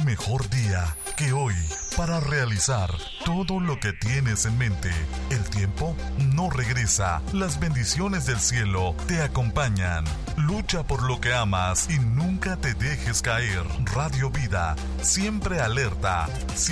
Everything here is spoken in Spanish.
mejor día que hoy para realizar todo lo que tienes en mente. El tiempo no regresa. Las bendiciones del cielo te acompañan. Lucha por lo que amas y nunca te dejes caer. Radio Vida, siempre alerta.